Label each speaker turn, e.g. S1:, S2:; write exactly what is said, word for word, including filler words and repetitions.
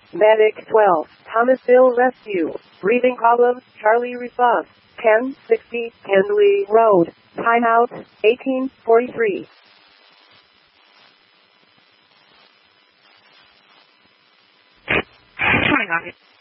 S1: Medic twelve, Thomasville Rescue. Breathing problems, Charlie response. ten sixty, Henley Road. Timeout, eighteen forty-three.
S2: Hang on.